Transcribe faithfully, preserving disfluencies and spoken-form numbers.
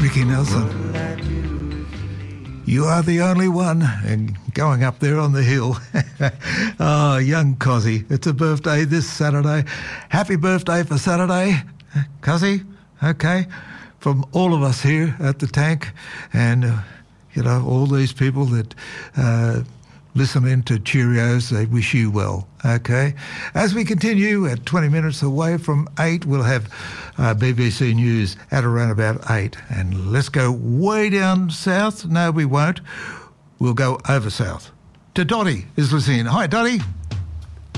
Ricky Nelson. You are the only one, and going up there on the hill. Oh, young Cozzy, it's a birthday this Saturday. Happy birthday for Saturday, Cozzy. Okay, from all of us here at the Tank, and uh, you know, all these people that uh, listen in to Cheerios, they wish you well. Okay, as we continue at twenty minutes away from eight, we'll have uh, B B C News at around about eight. And let's go way down south. No, we won't. We'll go over south to Dottie is listening. Hi, Dottie.